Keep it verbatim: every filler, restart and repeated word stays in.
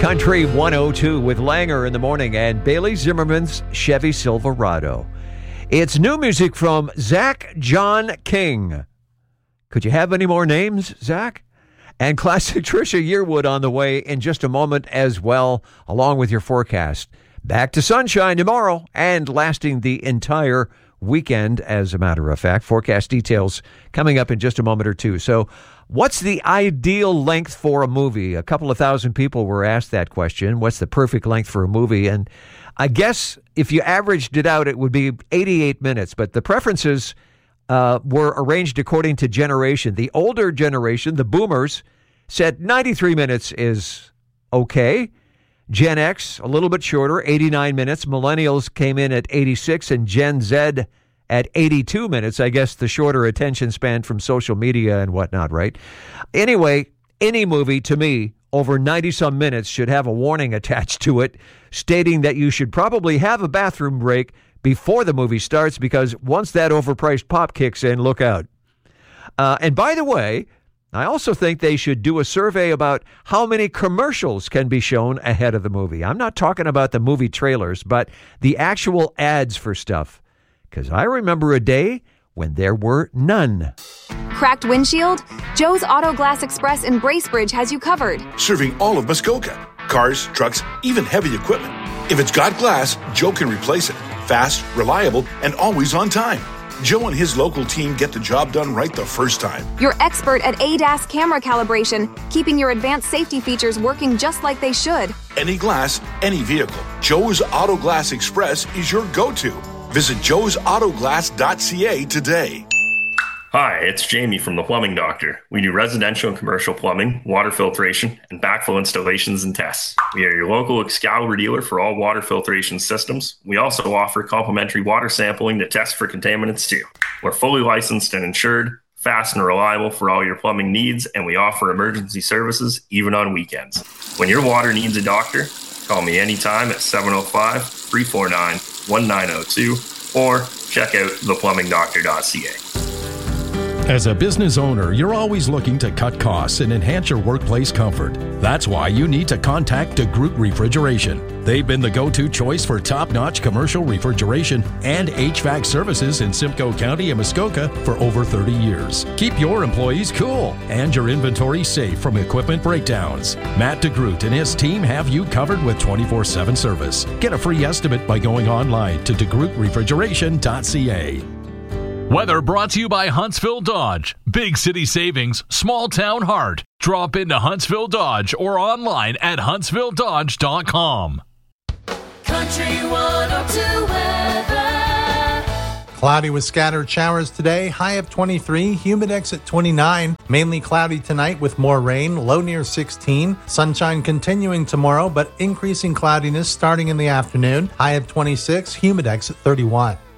Country one oh two with Langer in the morning and Bailey Zimmerman's Chevy Silverado. It's new music from Zach John King. Could you have any more names, Zach? And classic Trisha Yearwood on the way in just a moment as well, along with your forecast. Back to sunshine tomorrow and lasting the entire weekend, as a matter of fact. Forecast details coming up in just a moment or two. So what's the ideal length for a movie? A couple of thousand people were asked that question. What's the perfect length for a movie? And I guess if you averaged it out, it would be eighty-eight minutes. But the preferences uh, were arranged according to generation. The older generation, the boomers, said ninety-three minutes is okay. Gen X, a little bit shorter, eighty-nine minutes. Millennials came in at eighty-six, and Gen Z at eighty-two minutes. I guess the shorter attention span from social media and whatnot, right? Anyway, any movie, to me, over ninety-some minutes should have a warning attached to it stating that you should probably have a bathroom break before the movie starts, because once that overpriced pop kicks in, look out. Uh, and by the way, I also think they should do a survey about how many commercials can be shown ahead of the movie. I'm not talking about the movie trailers, but the actual ads for stuff. Because I remember a day when there were none. Cracked windshield? Joe's Auto Glass Express in Bracebridge has you covered. Serving all of Muskoka. Cars, trucks, even heavy equipment. If it's got glass, Joe can replace it. Fast, reliable, and always on time. Joe and his local team get the job done right the first time. You're expert at A D A S camera calibration, keeping your advanced safety features working just like they should. Any glass, any vehicle. Joe's Auto Glass Express is your go-to. Visit joes auto glass dot c a today. Hi, it's Jamie from The Plumbing Doctor. We do residential and commercial plumbing, water filtration, and backflow installations and tests. We are your local Excalibur dealer for all water filtration systems. We also offer complimentary water sampling to test for contaminants too. We're fully licensed and insured, fast and reliable for all your plumbing needs, and we offer emergency services even on weekends. When your water needs a doctor, call me anytime at seven oh five, three four nine, one nine oh two or check out the plumbing doctor dot c a. As a business owner, you're always looking to cut costs and enhance your workplace comfort. That's why you need to contact DeGroot Refrigeration. They've been the go-to choice for top-notch commercial refrigeration and H V A C services in Simcoe County and Muskoka for over thirty years. Keep your employees cool and your inventory safe from equipment breakdowns. Matt DeGroot and his team have you covered with twenty-four seven service. Get a free estimate by going online to de groot refrigeration dot c a. Weather brought to you by Huntsville Dodge. Big city savings, small town heart. Drop into Huntsville Dodge or online at huntsville dodge dot com. Country one oh two weather. Cloudy with scattered showers today, high of twenty-three, humidex at twenty-nine. Mainly cloudy tonight with more rain, low near sixteen. Sunshine continuing tomorrow, but increasing cloudiness starting in the afternoon, high of twenty-six, humidex at thirty-one.